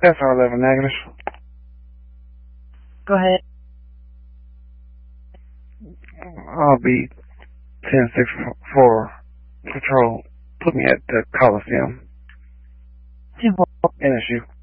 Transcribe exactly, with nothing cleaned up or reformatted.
S R eleven negative. Go ahead. I'll be ten six four Patrol. Put me at the Coliseum. ten four. N S U.